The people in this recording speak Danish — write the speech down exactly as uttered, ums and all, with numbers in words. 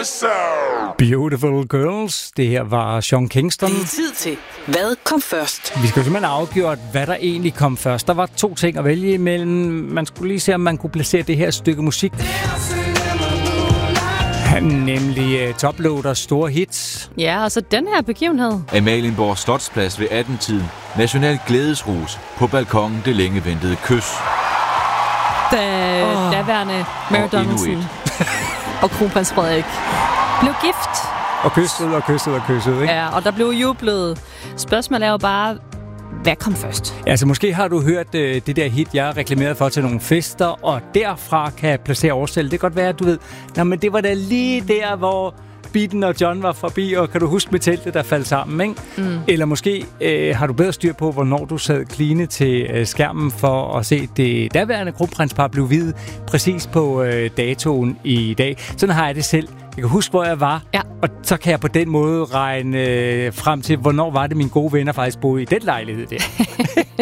what's up? Beautiful Girls. Det her var Sean Kingston. Det er tid til. Hvad kom først? Vi skal jo simpelthen afgjort, hvad der egentlig kom først. Der var to ting at vælge imellem. Man skulle lige se, om man kunne placere det her stykke musik. Nemlig uh, Toploaders store hits. Ja, og så den her begivenhed. Amalienborg Slotsplads ved atten-tiden. National glædesrus. På balkongen det længe ventede kys. Da oh. daværende Mary Donaldson og kronprins Frederik blev gift. Og kysset og kysset og kysset, ikke? Ja, og der blev jublet. Spørgsmålet er jo bare, hvad kom først? Altså, måske har du hørt øh, det der hit, jeg reklameret for til nogle fester, og derfra kan jeg placere oversætte. Det kan godt være, at du ved, nå, men det var da lige der, hvor Beaten og John var forbi, og kan du huske med teltet, der faldt sammen, ikke? Mm. Eller måske øh, har du bedre styr på, hvornår du sad kline til øh, skærmen for at se det daværende kronprinspar blive viet præcis på øh, datoen i dag. Sådan har jeg det selv. Jeg kan huske, hvor jeg var, ja. Og så kan jeg på den måde regne øh, frem til, hvornår var det, mine gode venner faktisk boede i den lejlighed der.